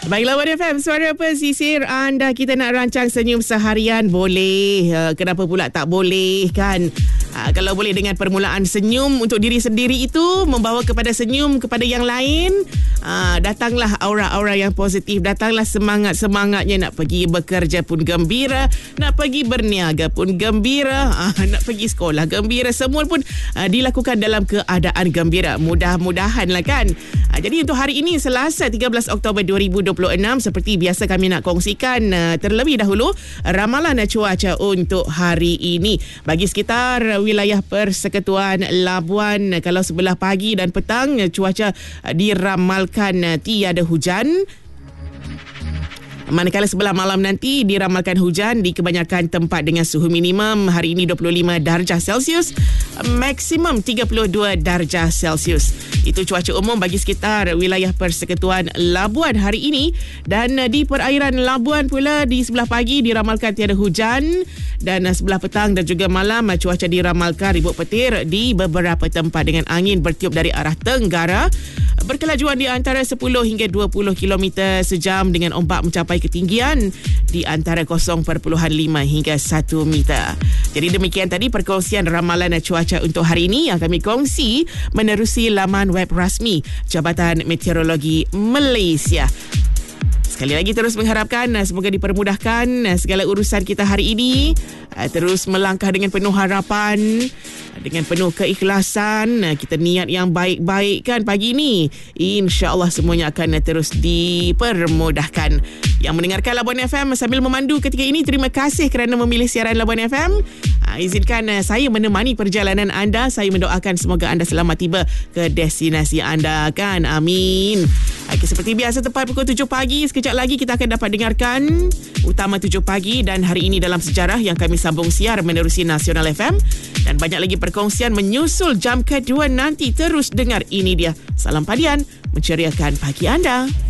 Baiklah, Labuan FM, suara pesisir anda. Kita nak rancang senyum seharian, boleh. Kenapa pula tak boleh, kan? Kalau boleh dengan permulaan senyum untuk diri sendiri itu membawa kepada senyum kepada yang lain, datanglah aura-aura yang positif, datanglah semangat-semangatnya. Nak pergi bekerja pun gembira, nak pergi berniaga pun gembira, nak pergi sekolah gembira, semua pun dilakukan dalam keadaan gembira. Mudah-mudahanlah, kan? Jadi untuk hari ini, Selasa 13 Oktober 2026, seperti biasa kami nak kongsikan terlebih dahulu ramalan cuaca untuk hari ini bagi sekitar wilayah Persekutuan Labuan. Kalau sebelah pagi dan petang, cuaca diramalkan tiada hujan. Manakala sebelah malam nanti diramalkan hujan di kebanyakan tempat dengan suhu minimum hari ini 25 darjah Celsius, maksimum 32 darjah Celsius. Itu cuaca umum bagi sekitar wilayah Persekutuan Labuan hari ini. Dan di perairan Labuan pula, di sebelah pagi diramalkan tiada hujan, dan sebelah petang dan juga malam cuaca diramalkan ribut petir di beberapa tempat dengan angin bertiup dari arah tenggara berkelajuan di antara 10 hingga 20 km sejam dengan ombak mencapai ketinggian di antara 0.5 hingga 1 meter. Jadi demikian tadi perkongsian ramalan cuaca untuk hari ini yang kami kongsi menerusi laman web rasmi Jabatan Meteorologi Malaysia. Sekali lagi terus mengharapkan semoga dipermudahkan segala urusan kita hari ini. Terus melangkah dengan penuh harapan, dengan penuh keikhlasan. Kita niat yang baik-baik, kan, pagi ini. InsyaAllah semuanya akan terus dipermudahkan. Yang mendengarkan Labuan FM sambil memandu ketika ini, terima kasih kerana memilih siaran Labuan FM. Izinkan saya menemani perjalanan anda. Saya mendoakan semoga anda selamat tiba ke destinasi anda, kan? Amin. Seperti biasa tepat pukul 7 pagi, sekejap lagi kita akan dapat dengarkan Utama 7 pagi dan hari ini dalam sejarah yang kami sambung siar menerusi Nasional FM. Dan banyak lagi perkongsian menyusul jam kedua nanti. Terus dengar, ini dia Salam Padian menceriakan pagi anda.